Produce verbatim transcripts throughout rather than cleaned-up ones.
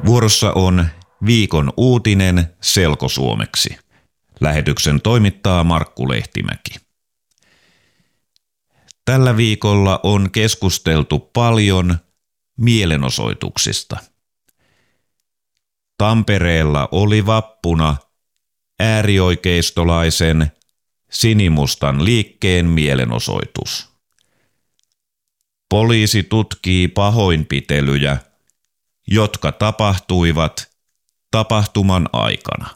Vuorossa on viikon uutinen selkosuomeksi. Lähetyksen toimittaa Markku Lehtimäki. Tällä viikolla on keskusteltu paljon mielenosoituksista. Tampereella oli vappuna äärioikeistolaisen sinimustan liikkeen mielenosoitus. Poliisi tutkii pahoinpitelyjä, jotka tapahtuivat tapahtuman aikana.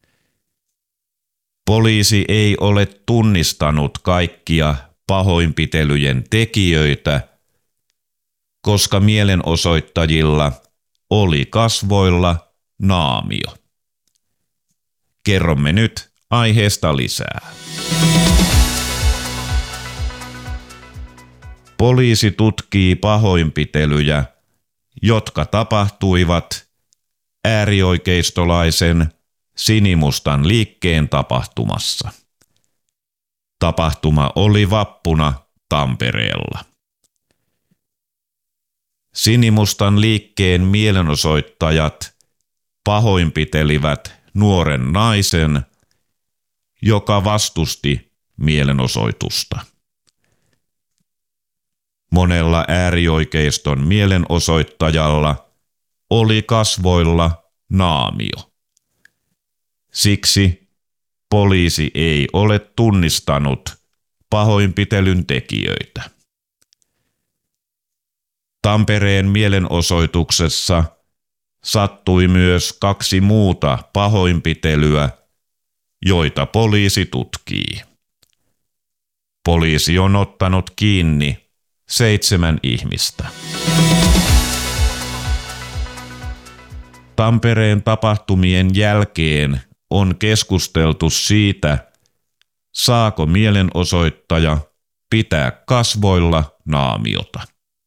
Poliisi ei ole tunnistanut kaikkia pahoinpitelyjen tekijöitä, koska mielenosoittajilla oli kasvoilla naamio. Kerromme nyt aiheesta lisää. Poliisi tutkii pahoinpitelyjä, jotka tapahtuivat äärioikeistolaisen sinimustan liikkeen tapahtumassa. Tapahtuma oli vappuna Tampereella. Sinimustan liikkeen mielenosoittajat pahoinpitelivät nuoren naisen, joka vastusti mielenosoitusta. Monella äärioikeiston mielenosoittajalla oli kasvoilla naamio. Siksi poliisi ei ole tunnistanut pahoinpitelyn tekijöitä. Tampereen mielenosoituksessa sattui myös kaksi muuta pahoinpitelyä, joita poliisi tutkii. Poliisi on ottanut kiinni seitsemän ihmistä. Tampereen tapahtumien jälkeen on keskusteltu siitä, saako mielenosoittaja pitää kasvoilla naamiota.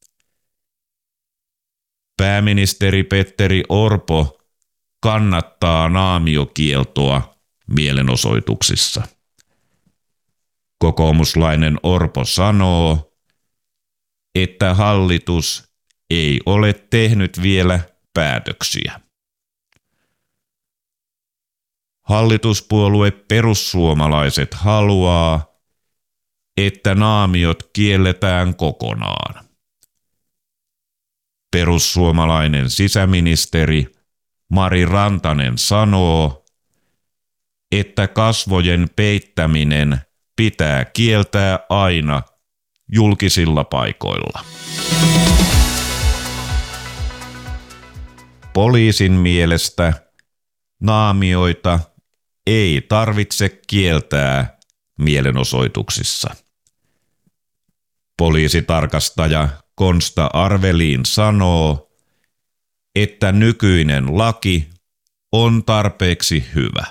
Pääministeri Petteri Orpo kannattaa naamiokieltoa mielenosoituksissa. Kokoomuslainen Orpo sanoo, että hallitus ei ole tehnyt vielä päätöksiä. Hallituspuolue Perussuomalaiset haluaa, että naamiot kielletään kokonaan. Perussuomalainen sisäministeri Mari Rantanen sanoo, että kasvojen peittäminen pitää kieltää aina julkisilla paikoilla. Poliisin mielestä naamioita ei tarvitse kieltää mielenosoituksissa. Poliisitarkastaja Konsta Arvelin sanoo, että nykyinen laki on tarpeeksi hyvä.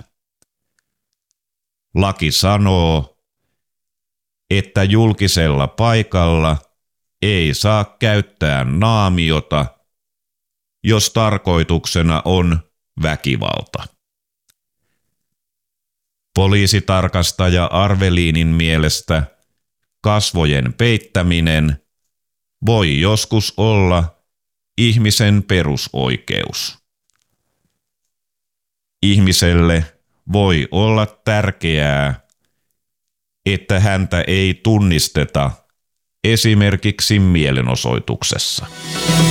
Laki sanoo, että julkisella paikalla ei saa käyttää naamiota, jos tarkoituksena on väkivalta. Poliisitarkastaja Arvelinin mielestä kasvojen peittäminen voi joskus olla ihmisen perusoikeus. Ihmiselle voi olla tärkeää, että häntä ei tunnisteta esimerkiksi mielenosoituksessa.